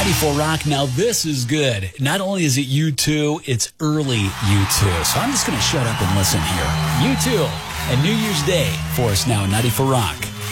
94 Rock. Now, this is good. Not only is it U2, it's early U2. So I'm just going to shut up and listen here. U2 and New Year's Day for us now, 94 Rock.